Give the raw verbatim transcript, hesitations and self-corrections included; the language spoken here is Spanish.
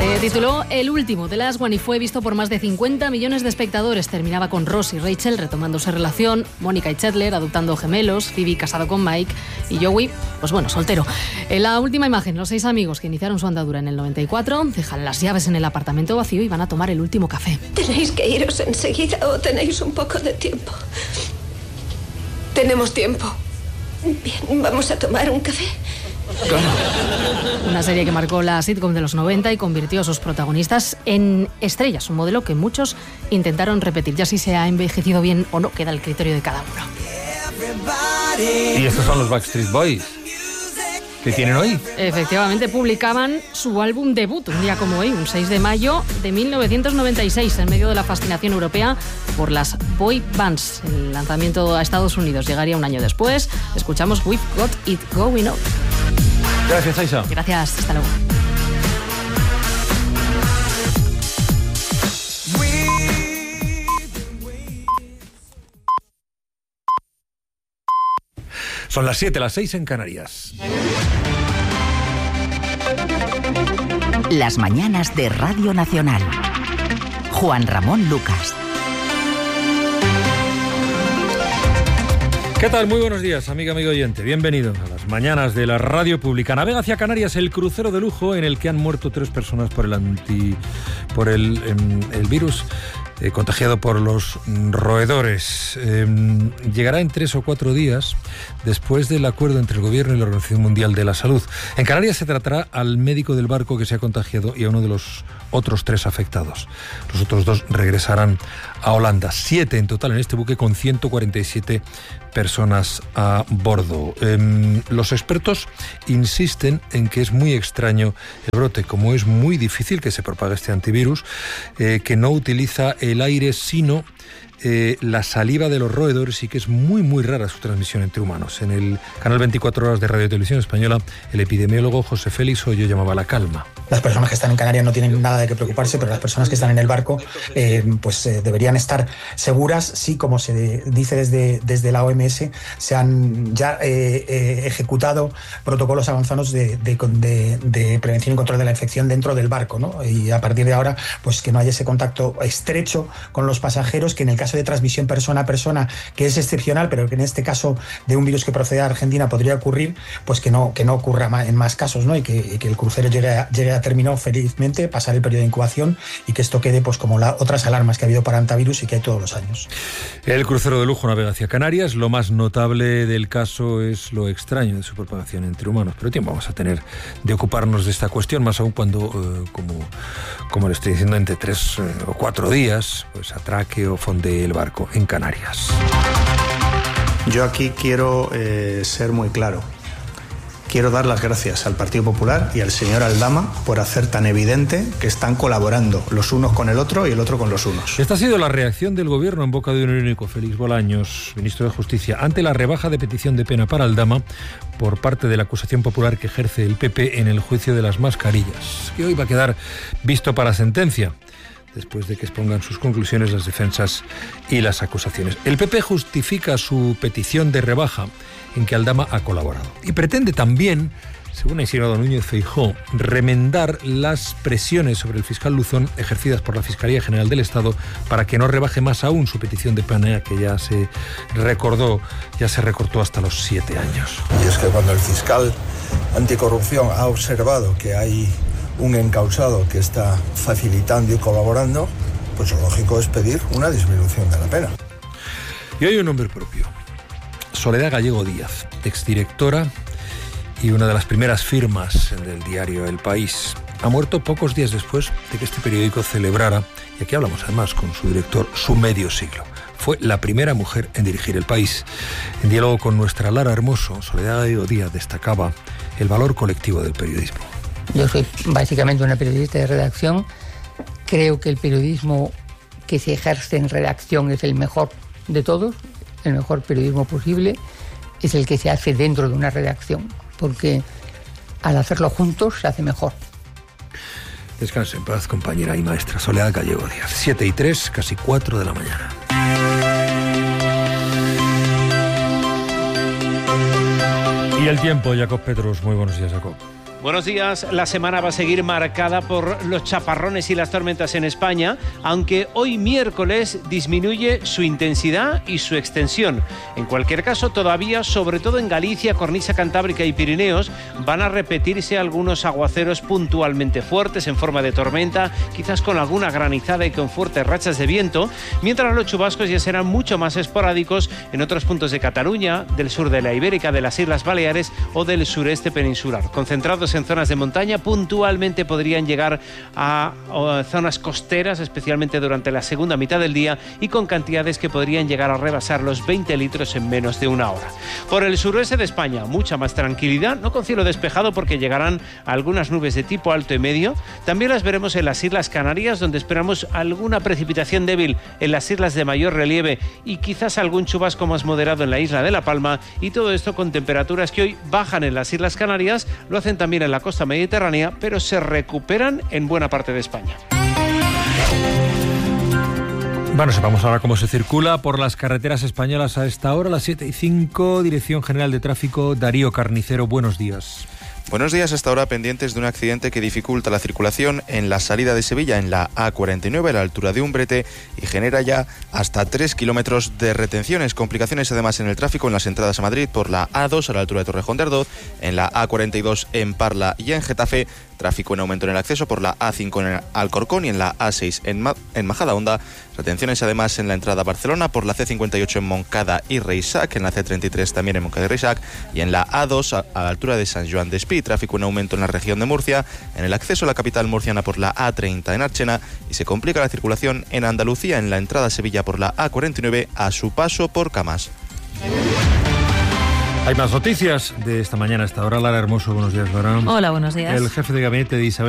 Se tituló El último de Last One y fue visto por más de cincuenta millones de espectadores. Terminaba con Ross y Rachel retomando su relación, Mónica y Chandler adoptando gemelos, Phoebe casado con Mike y Joey, pues bueno, soltero. En la última imagen, los seis amigos que iniciaron su andadura en el noventa y cuatro dejan las llaves en el apartamento vacío y van a tomar el último café. ¿Tenéis que iros enseguida o tenéis un poco de tiempo? Tenemos tiempo. Bien, ¿vamos a tomar un café? Claro. Una serie que marcó la sitcom de los noventa y convirtió a sus protagonistas en estrellas, un modelo que muchos intentaron repetir. Ya si se ha envejecido bien o no, queda el criterio de cada uno. Y estos son los Backstreet Boys, que tienen hoy. Efectivamente, publicaban su álbum debut un día como hoy, un seis de mayo de mil novecientos noventa y seis, en medio de la fascinación europea por las boy bands. El lanzamiento a Estados Unidos llegaría un año después. Escuchamos We've Got It Going On. Gracias, Aisha. Gracias, hasta luego. Son las siete, las seis en Canarias. Las mañanas de Radio Nacional. Juan Ramón Lucas. ¿Qué tal? Muy buenos días, amiga, amigo oyente. Bienvenido a las mañanas de la radio pública. Navega hacia Canarias el crucero de lujo en el que han muerto tres personas por el anti, por el, el virus eh, contagiado por los roedores. Eh, llegará en tres o cuatro días después del acuerdo entre el gobierno y la Organización Mundial de la Salud. En Canarias se tratará al médico del barco que se ha contagiado y a uno de los otros tres afectados. Los otros dos regresarán a Holanda. Siete en total en este buque con ciento cuarenta y siete personas a bordo. Eh, los expertos insisten en que es muy extraño el brote, como es muy difícil que se propague este antivirus, eh, que no utiliza el aire sino Eh, la saliva de los roedores y que es muy muy rara su transmisión entre humanos. En el canal veinticuatro horas de Radio y Televisión Española, el epidemiólogo José Félix Hoyo llamaba la calma. Las personas que están en Canarias no tienen nada de qué preocuparse, pero las personas que están en el barco eh, pues eh, deberían estar seguras. Sí, como se dice desde, desde la O M S, se han ya eh, eh, ejecutado protocolos avanzados de, de, de, de prevención y control de la infección dentro del barco, ¿no? Y a partir de ahora, pues que no haya ese contacto estrecho con los pasajeros, que en el caso de transmisión persona a persona, que es excepcional, pero que en este caso de un virus que procede de Argentina podría ocurrir, pues que no, que no ocurra en más casos, ¿no? Y que, y que el crucero llegue a, llegue a término felizmente, pasar el periodo de incubación y que esto quede pues como la, otras alarmas que ha habido para antivirus y que hay todos los años. El crucero de lujo navega hacia Canarias. Lo más notable del caso es lo extraño de su propagación entre humanos, pero tiempo vamos a tener de ocuparnos de esta cuestión, más aún cuando, eh, como, como le estoy diciendo, entre tres eh, o cuatro días, pues atraque o fondee el barco en Canarias. Yo aquí quiero eh, ser muy claro. Quiero dar las gracias al Partido Popular y al señor Aldama por hacer tan evidente que están colaborando los unos con el otro y el otro con los unos. Esta ha sido la reacción del gobierno en boca de un único, Félix Bolaños, ministro de Justicia, ante la rebaja de petición de pena para Aldama por parte de la acusación popular que ejerce el P P en el juicio de las mascarillas, que hoy va a quedar visto para sentencia, después de que expongan sus conclusiones las defensas y las acusaciones. El P P justifica su petición de rebaja en que Aldama ha colaborado y pretende también, según ha insinuado Núñez Feijóo, remendar las presiones sobre el fiscal Luzón ejercidas por la Fiscalía General del Estado para que no rebaje más aún su petición de pena, que ya se recordó, ya se recortó hasta los siete años. Y es que cuando el fiscal anticorrupción ha observado que hay un encausado que está facilitando y colaborando, pues lo lógico es pedir una disminución de la pena. Y hay un nombre propio, Soledad Gallego Díaz, exdirectora y una de las primeras firmas del diario El País. Ha muerto pocos días después de que este periódico celebrara, y aquí hablamos además con su director, su medio siglo. Fue la primera mujer en dirigir El País. En diálogo con nuestra Lara Hermoso, Soledad Gallego Díaz destacaba el valor colectivo del periodismo. Yo soy básicamente una periodista de redacción. Creo que el periodismo que se ejerce en redacción es el mejor de todos, el mejor periodismo posible, es el que se hace dentro de una redacción, porque al hacerlo juntos se hace mejor. Descanse en paz, compañera y maestra Soledad Gallego Díaz. siete y tres, casi cuatro de la mañana. Y el tiempo, Jacob Petros. Muy buenos días, Jacob. Buenos días. La semana va a seguir marcada por los chaparrones y las tormentas en España, aunque hoy miércoles disminuye su intensidad y su extensión. En cualquier caso, todavía, sobre todo en Galicia, Cornisa Cantábrica y Pirineos, van a repetirse algunos aguaceros puntualmente fuertes en forma de tormenta, quizás con alguna granizada y con fuertes rachas de viento, mientras los chubascos ya serán mucho más esporádicos en otros puntos de Cataluña, del sur de la Ibérica, de las Islas Baleares o del sureste peninsular. Concentrados en zonas de montaña, puntualmente podrían llegar a, a zonas costeras, especialmente durante la segunda mitad del día, y con cantidades que podrían llegar a rebasar los veinte litros en menos de una hora. Por el suroeste de España, mucha más tranquilidad, no con cielo despejado porque llegarán algunas nubes de tipo alto y medio. También las veremos en las Islas Canarias, donde esperamos alguna precipitación débil en las islas de mayor relieve y quizás algún chubasco más moderado en la isla de La Palma, y todo esto con temperaturas que hoy bajan en las Islas Canarias, lo hacen también en la costa mediterránea, pero se recuperan en buena parte de España. Bueno, sepamos ahora cómo se circula por las carreteras españolas a esta hora, las siete y cinco, Dirección General de Tráfico, Darío Carnicero, buenos días. Buenos días. Hasta ahora pendientes de un accidente que dificulta la circulación en la salida de Sevilla, en la A cuarenta y nueve, a la altura de Umbrete, y genera ya hasta tres kilómetros de retenciones. Complicaciones además en el tráfico en las entradas a Madrid por la A dos, a la altura de Torrejón de Ardoz, en la A cuarenta y dos en Parla y en Getafe. Tráfico en aumento en el acceso por la A cinco en Alcorcón y en la A seis en, Ma- en Majadahonda. Retenciones además en la entrada a Barcelona por la C cincuenta y ocho en Moncada y Reixac, en la C treinta y tres también en Moncada y Reixac, y en la A dos a, a la altura de San Joan d'Espí. Tráfico en aumento en la región de Murcia, en el acceso a la capital murciana por la A treinta en Archena, y se complica la circulación en Andalucía en la entrada a Sevilla por la A cuarenta y nueve a su paso por Camas. Hay más noticias de esta mañana a esta hora. Lara Hermoso, buenos días, Lara. Hola, buenos días. El jefe de gabinete de Isabel